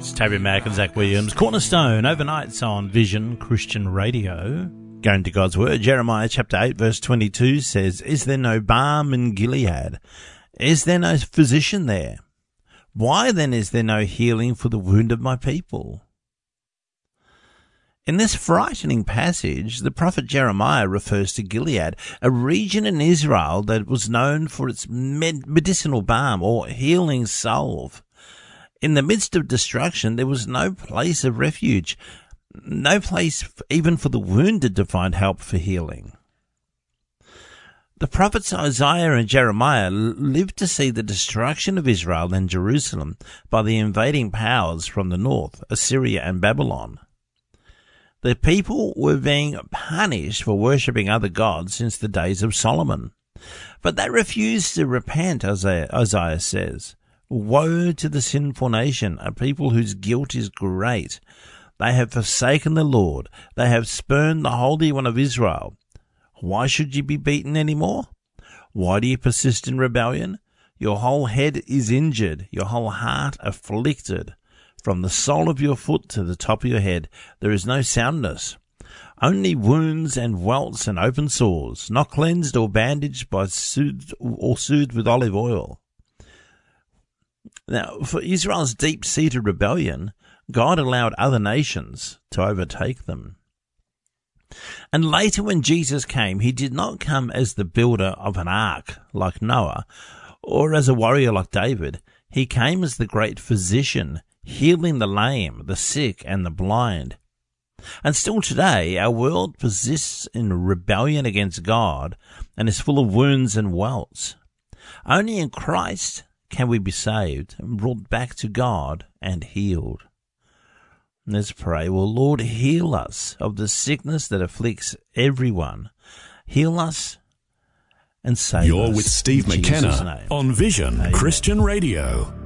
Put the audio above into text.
It's Toby Mack and Zach Williams. Cornerstone, overnights on Vision Christian Radio. Going to God's Word, Jeremiah chapter 8 verse 22 says, "Is there no balm in Gilead? Is there no physician there? Why then is there no healing for the wound of my people?" In this frightening passage, the prophet Jeremiah refers to Gilead, a region in Israel that was known for its medicinal balm or healing salve. In the midst of destruction, there was no place of refuge, no place even for the wounded to find help for healing. The prophets Isaiah and Jeremiah lived to see the destruction of Israel and Jerusalem by the invading powers from the north, Assyria and Babylon. The people were being punished for worshipping other gods since the days of Solomon. But they refused to repent, Isaiah says. "Woe to the sinful nation, a people whose guilt is great. They have forsaken the Lord. They have spurned the Holy One of Israel. Why should you be beaten any more? Why do you persist in rebellion? Your whole head is injured, your whole heart afflicted. From the sole of your foot to the top of your head, there is no soundness. Only wounds and welts and open sores, not cleansed or bandaged by soothed with olive oil." Now, for Israel's deep-seated rebellion, God allowed other nations to overtake them. And later when Jesus came, he did not come as the builder of an ark like Noah, or as a warrior like David. He came as the great physician, healing the lame, the sick, and the blind. And still today, our world persists in rebellion against God and is full of wounds and welts. Only in Christ can we be saved and brought back to God and healed. Let's pray. Well, Lord, heal us of the sickness that afflicts everyone. Heal us and save us. You're with Steve McKenna on Vision Christian Radio.